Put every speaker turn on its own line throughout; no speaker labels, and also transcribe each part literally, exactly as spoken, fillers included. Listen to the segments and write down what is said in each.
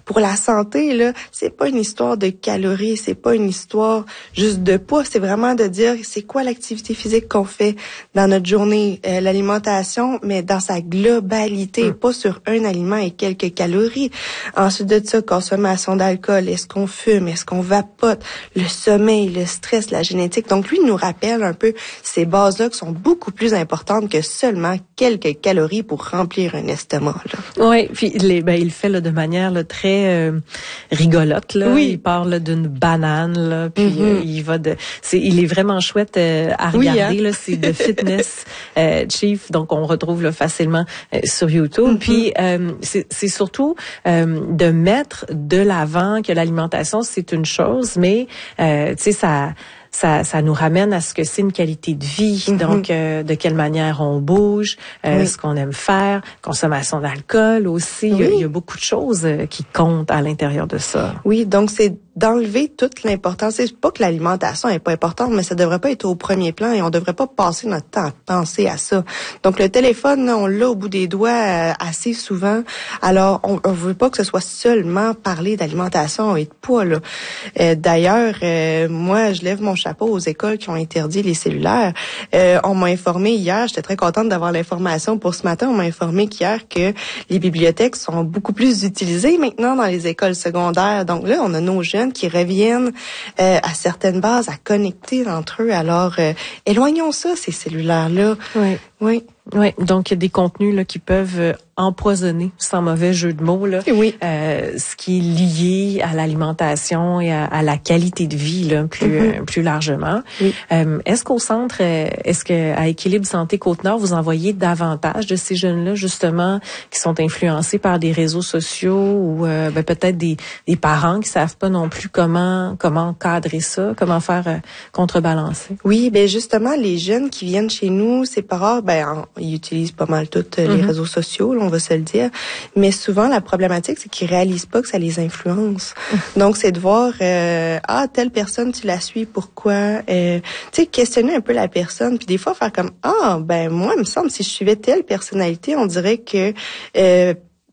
pour la santé, là, c'est pas une histoire de calories, c'est pas une histoire juste de poids, c'est vraiment de dire c'est quoi l'activité physique qu'on fait dans notre journée, euh, l'alimentation, mais dans sa globalité, mmh. pas sur un aliment et quelques calories. Ensuite de ça, consommation d'alcool, est-ce qu'on fume, est-ce qu'on vapote, le sommeil, le stress, la génétique. Donc lui, il nous rappelle un peu ces bases-là qui sont beaucoup plus importantes que seulement quelques calories pour remplir un estomac.
Oui, puis les, ben, il le fait là, de manière là, très euh, rigolote. Là.
Oui.
Il parle d'une banane, là, puis mm-hmm. euh, il va de, c'est, il est vraiment chouette euh, à regarder. Oui, hein? Là, c'est de Fitness euh, Chief, donc on retrouve là, facilement euh, sur YouTube. Mm-hmm. Puis euh, c'est, c'est surtout euh, de mettre de l'avant que l'alimentation c'est une chose, mais euh, tu sais ça. Ça, ça nous ramène à ce que c'est une qualité de vie. Mm-hmm. Donc, euh, de quelle manière on bouge, euh, oui. ce qu'on aime faire, consommation d'alcool aussi. Oui. Il, y a, il y a beaucoup de choses euh, qui comptent à l'intérieur de ça.
Oui, donc c'est d'enlever toute l'importance. C'est pas que l'alimentation est pas importante, mais ça devrait pas être au premier plan et on devrait pas passer notre temps à penser à ça. Donc, le téléphone, là, on l'a au bout des doigts euh, assez souvent. Alors, on, on veut pas que ce soit seulement parler d'alimentation et de poids, là. Euh, d'ailleurs, euh, moi, je lève mon chapeau aux écoles qui ont interdit les cellulaires. Euh, on m'a informé hier, j'étais très contente d'avoir l'information pour ce matin, on m'a informé qu'hier que les bibliothèques sont beaucoup plus utilisées maintenant dans les écoles secondaires. Donc là, on a nos jeunes qui reviennent euh, à certaines bases, à connecter entre eux. Alors, euh, éloignons ça, ces cellulaires-là.
Oui.
Oui.
Oui, donc il y a des contenus là qui peuvent euh, empoisonner, sans mauvais jeu de mots là,
oui.
euh, ce qui est lié à l'alimentation et à, à la qualité de vie là, plus mm-hmm. euh, plus largement.
Oui.
Euh, est-ce qu'au centre, euh, est-ce que à Équilibre Santé Côte-Nord, vous envoyez davantage de ces jeunes-là justement qui sont influencés par des réseaux sociaux ou euh, ben, peut-être des, des parents qui savent pas non plus comment comment cadrer ça, comment faire euh, contrebalancer?
Oui, ben justement les jeunes qui viennent chez nous, c'est pas rare, ben en, ils utilisent pas mal tous euh, les mm-hmm. réseaux sociaux, là, on va se le dire. Mais souvent, la problématique, c'est qu'ils réalisent pas que ça les influence. Mm-hmm. Donc, c'est de voir, euh, ah, telle personne, tu la suis, pourquoi? Euh, tu sais, questionner un peu la personne. Puis des fois, faire comme, ah, ben moi, il me semble, si je suivais telle personnalité, on dirait que... Euh,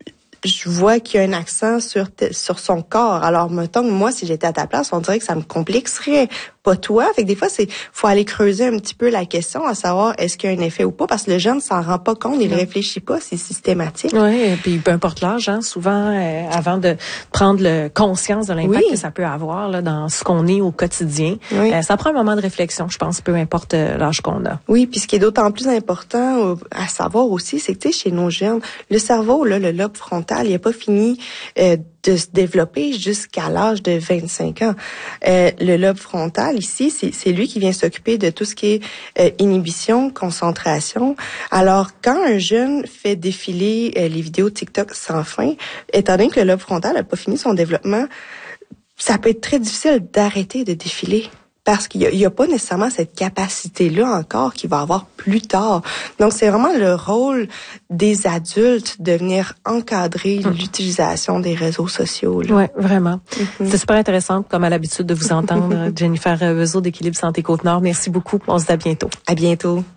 je vois qu'il y a un accent sur te, sur son corps. Alors, mettons que moi, si j'étais à ta place, on dirait que ça me complexerait. Pas toi. Fait que des fois, c'est faut aller creuser un petit peu la question, à savoir est-ce qu'il y a un effet ou pas, parce que le jeune s'en rend pas compte, il ne réfléchit pas, c'est systématique.
Oui, et puis peu importe l'âge, hein, souvent, euh, avant de prendre le, conscience de l'impact oui. que ça peut avoir là, dans ce qu'on est au quotidien, oui. euh, ça prend un moment de réflexion, je pense, peu importe euh, l'âge qu'on a.
Oui, puis ce qui est d'autant plus important euh, à savoir aussi, c'est que tu sais, chez nos jeunes, le cerveau, là, le lobe frontal, il n'a pas fini euh, de se développer jusqu'à l'âge de vingt-cinq ans. Euh, le lobe frontal, ici, c'est, c'est lui qui vient s'occuper de tout ce qui est euh, inhibition, concentration. Alors, quand un jeune fait défiler euh, les vidéos TikTok sans fin, étant donné que le lobe frontal n'a pas fini son développement, ça peut être très difficile d'arrêter de défiler. Parce qu'il n'y a, a pas nécessairement cette capacité-là encore qu'il va avoir plus tard. Donc, c'est vraiment le rôle des adultes de venir encadrer mmh. l'utilisation des réseaux sociaux.
Oui, vraiment. Mmh. C'est super intéressant, comme à l'habitude, de vous entendre. Jennifer Bezeau d'Équilibre Santé Côte-Nord. Merci beaucoup. On se dit à bientôt.
À bientôt.